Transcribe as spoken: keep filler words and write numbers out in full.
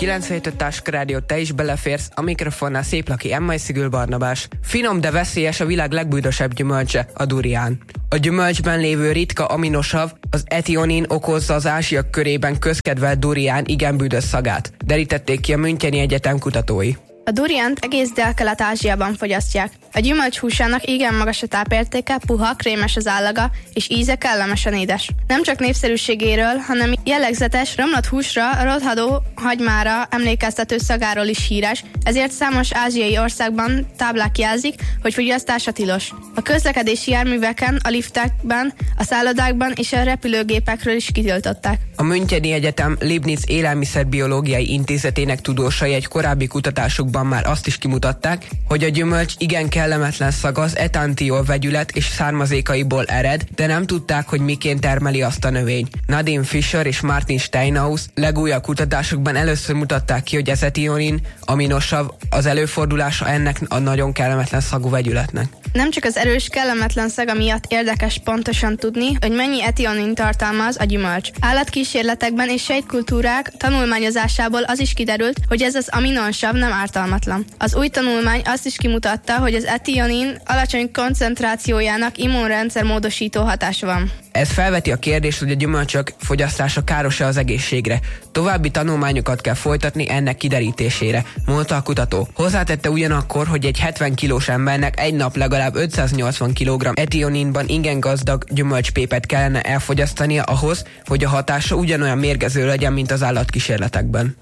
kilencvenhét öt Táska Rádió, te is beleférsz, a mikrofonnál Széplaki Emma és Szigül Barnabás. Finom, de veszélyes a világ legbújdosabb gyümölcse, a durián. A gyümölcsben lévő ritka aminosav, az etionin okozza az ázsiak körében közkedvelt durián igen bűdös szagát, derítették ki a Müncheni Egyetem kutatói. A duriánt egész Dél-Kelet-Ázsiában fogyasztják. A gyümölcs húsának igen magas a tápértéke, puha, krémes az állaga, és íze kellemesen édes. Nem csak népszerűségéről, hanem jellegzetes, romlott húsra, rothadó hagymára emlékeztető szagáról is híres, ezért számos ázsiai országban táblák jelzik, hogy fogyasztása tilos. A közlekedési járműveken, a liftekben, a szállodákban és a repülőgépekről is kitiltották. A Müncheni Egyetem Leibniz Élelmiszerbiológiai Intézetének tudósai egy korábbi kutatásukban már azt is kimutatták, hogy a gyümölcs igen kellemetlen szaga az etantiol vegyület és származékaiból ered, de nem tudták, hogy miként termeli azt a növény. Nadine Fischer és Martin Steinhaus legújabb kutatásokban először mutatták ki, hogy az etionin aminosav az előfordulása ennek a nagyon kellemetlen szagú vegyületnek. Nem csak az erős, kellemetlen szaga miatt érdekes pontosan tudni, hogy mennyi etionin tartalmaz a gyümölcs. Állatkísérletekben és sejtkultúrák tanulmányozásából az is kiderült, hogy ez az aminosav nem ártalmatlan. Az új tanulmány azt is kimutatta, hogy az etionin alacsony koncentrációjának immunrendszer módosító hatása van. Ez felveti a kérdést, hogy a gyümölcsök fogyasztása káros-e az egészségre. További tanulmányokat kell folytatni ennek kiderítésére, mondta a kutató. Hozzátette ugyanakkor, hogy egy hetven kilós embernek egy nap legalább ötszáznyolcvan kilogramm etioninban igen gazdag gyümölcspépet kellene elfogyasztania ahhoz, hogy a hatása ugyanolyan mérgező legyen, mint az állatkísérletekben.